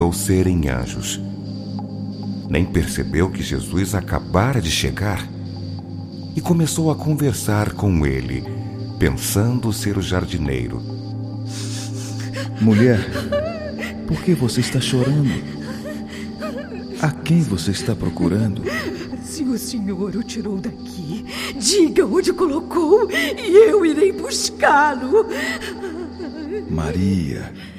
ou serem anjos. Nem percebeu que Jesus acabara de chegar e começou a conversar com ele, pensando ser o jardineiro. Mulher, por que você está chorando? A quem você está procurando? Se o Senhor o tirou daqui, diga onde colocou e eu irei buscá-lo. Maria.